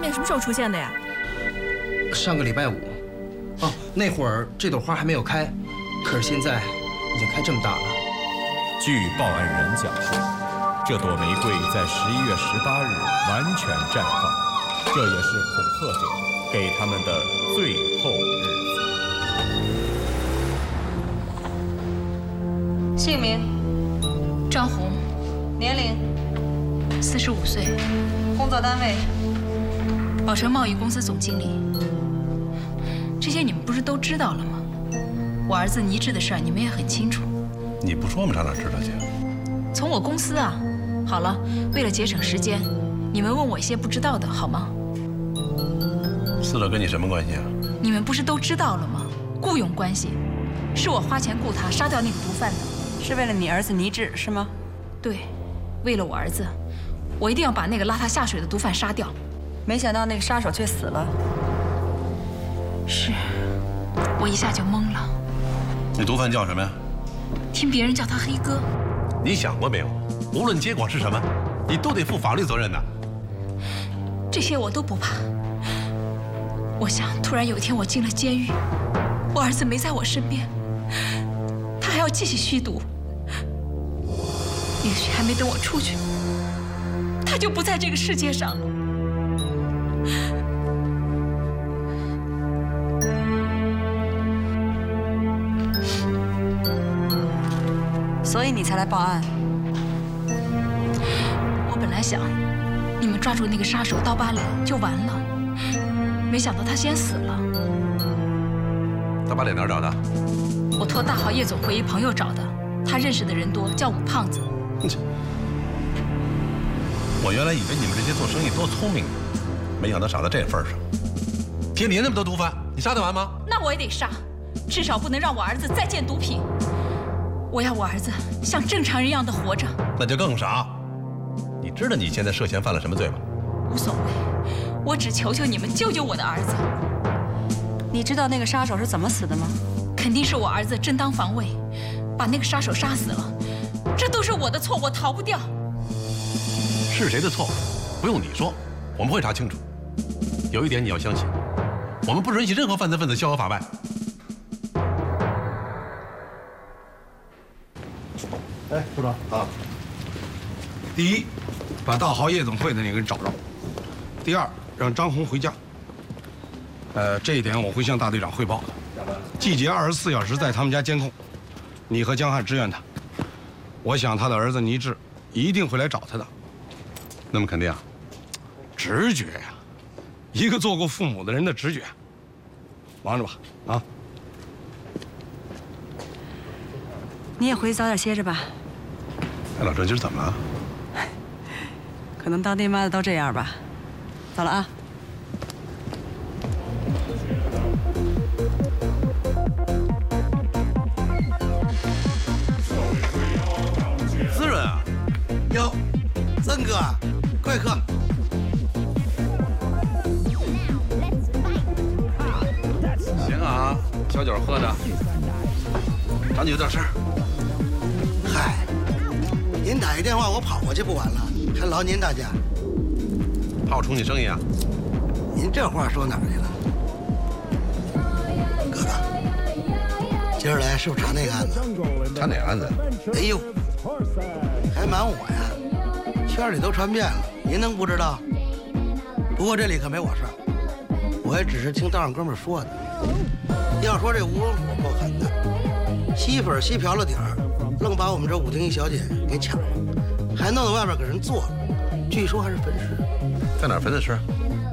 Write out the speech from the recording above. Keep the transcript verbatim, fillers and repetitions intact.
面什么时候出现的呀？ 上个礼拜五。哦，那会儿这朵花还没有开，可是现在已经开这么大了。 据报案人讲述，这朵玫瑰在十一月十八日完全绽放，这也是恐吓者给他们的最后日子。姓名： 张红， 年龄： 四十五岁， 工作单位： 宝成贸易公司总经理。这些你们不是都知道了吗？我儿子倪志的事儿你们也很清楚。 你不说我们上哪知道去？ 从我公司啊。好了，为了节省时间，你们问我一些不知道的好吗？ 死者跟你什么关系啊？ 你们不是都知道了吗？雇佣关系，是我花钱雇他杀掉那个毒贩的。 是为了你儿子倪志是吗？ 对，为了我儿子，我一定要把那个拉他下水的毒贩杀掉。 没想到那个杀手却死了。 是，我一下就懵了。 那毒贩叫什么呀？ 听别人叫他黑哥。 你想过没有？无论结果是什么，你都得负法律责任的。 这些我都不怕。我想，突然有一天我进了监狱，我儿子没在我身边，他还要继续吸毒。也许还没等我出去，他就不在这个世界上了。 所以你才来报案。 我本来想，你们抓住那个杀手刀疤脸就完了，没想到他先死了。 刀疤脸哪儿找的？ 我托大豪夜总会一朋友找的，他认识的人多，叫武胖子。 我原来以为你们这些做生意多聪明，没想到傻到这份上。天底下那么多毒贩，你杀得完吗？ 那我也得杀，至少不能让我儿子再见毒品。我要我儿子像正常人一样的活着。 那就更傻。你知道你现在涉嫌犯了什么罪吗？ 无所谓，我只求求你们救救我的儿子。 你知道那个杀手是怎么死的吗？ 肯定是我儿子正当防卫，把那个杀手杀死了。这都是我的错，我逃不掉。 是谁的错，不用你说，我们会查清楚。有一点你要相信，我们不允许任何犯罪分子逍遥法外。 哎，部长啊， 第一，把大豪夜总会的那个人找着；第二，让张红回家。呃，这一点我会向大队长汇报的。季杰二十四小时在他们家监控，你和江汉支援他。我想他的儿子倪志一定会来找他的。 那么肯定啊？ 直觉呀，一个做过父母的人的直觉。忙着吧，啊。 你也回去早点歇着吧。 哎，老郑，今儿怎么了？ 可能当爹妈的都这样吧。走了啊。 滋润啊！哟，曾哥，快喝。 行啊，小酒喝着。找你有点事儿。 嗨，您打一电话，我跑过去不完了，还劳您大驾。 怕我冲你生意啊？ 您这话说哪儿去了？哥哥，今儿来是不是查那个案子？ 查哪个案子？ 哎呦，还瞒我呀？圈里都传遍了，您能不知道？不过这里可没我事儿，我也只是听道上哥们说的。要说这吴文虎够狠的，吸粉吸瓢了底儿，愣把我们这舞厅一小姐给抢了，还弄到外边给人做了，据说还是分尸。 在哪儿分的尸？